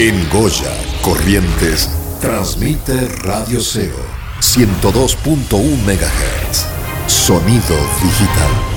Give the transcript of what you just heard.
En Goya, Corrientes, transmite Radio Seo 102.1 MHz. Sonido digital.